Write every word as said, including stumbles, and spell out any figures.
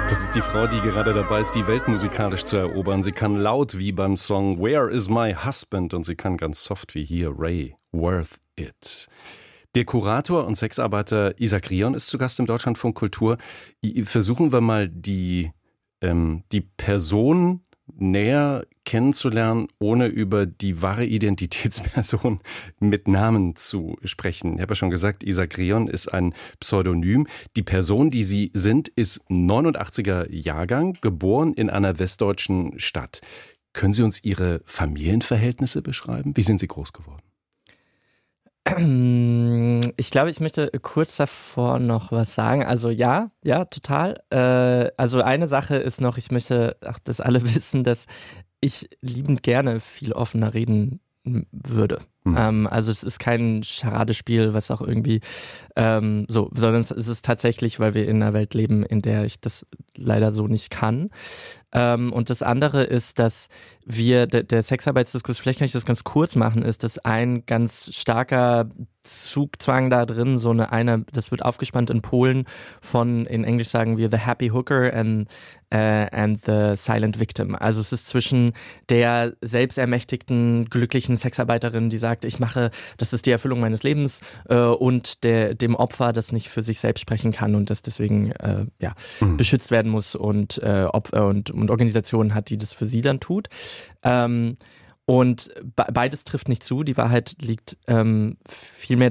Das ist die Frau, die gerade dabei ist, die Welt musikalisch zu erobern. Sie kann laut wie beim Song Where is my husband? Und sie kann ganz soft wie hier Ray, Worth it. Der Kurator und Sexarbeiter Isaac Rion ist zu Gast im Deutschlandfunk Kultur. Versuchen wir mal die, ähm, die Person näher kennenzulernen, ohne über die wahre Identitätsperson mit Namen zu sprechen. Ich habe ja schon gesagt, Isaac Rion ist ein Pseudonym. Die Person, die Sie sind, ist neunundachtziger Jahrgang, geboren in einer westdeutschen Stadt. Können Sie uns Ihre Familienverhältnisse beschreiben? Wie sind Sie groß geworden? Ich glaube, ich möchte kurz davor noch was sagen. Also ja, ja, total. Äh, also eine Sache ist noch, ich möchte, ach, dass alle wissen, dass ich liebend gerne viel offener reden würde. Hm. Ähm, also es ist kein Charadespiel, was auch irgendwie ähm, so, sondern es ist tatsächlich, weil wir in einer Welt leben, in der ich das leider so nicht kann. Ähm, und das andere ist, dass wir, der, der Sexarbeitsdiskurs, vielleicht kann ich das ganz kurz machen, ist, dass ein ganz starker Zugzwang da drin, so eine, eine, das wird aufgespannt in Polen von, in Englisch sagen wir, the happy hooker and, uh, and the silent victim. Also es ist zwischen der selbstermächtigten, glücklichen Sexarbeiterin, die sagt, ich mache, das ist die Erfüllung meines Lebens, äh, und der, dem Opfer, das nicht für sich selbst sprechen kann und das deswegen äh, ja, mhm. beschützt werden muss und, äh, Opfer und, und Organisationen hat, die das für sie dann tut. Ähm, und be- beides trifft nicht zu. Die Wahrheit liegt ähm, viel mehr